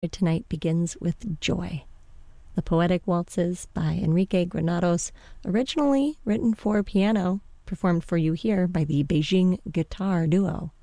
tonight begins with Joy. The Poetic Waltzes by Enrique Granados, originally written for piano, performed for you here by the Beijing Guitar Duo.